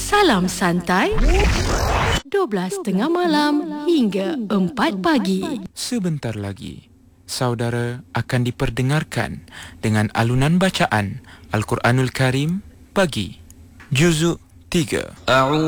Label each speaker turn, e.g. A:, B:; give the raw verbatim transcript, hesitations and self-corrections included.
A: Salam santai, dua belas tiga puluh malam hingga empat pagi.
B: Sebentar lagi, saudara akan diperdengarkan dengan alunan bacaan Al-Quranul Karim pagi, Juzuk tiga.